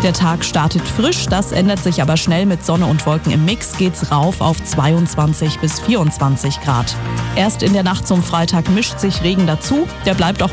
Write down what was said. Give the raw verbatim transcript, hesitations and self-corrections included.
Der Tag startet frisch, das ändert sich aber schnell. Mit Sonne und Wolken im Mix geht's rauf auf zweiundzwanzig bis vierundzwanzig Grad. Erst in der Nacht zum Freitag mischt sich Regen dazu. Der bleibt auch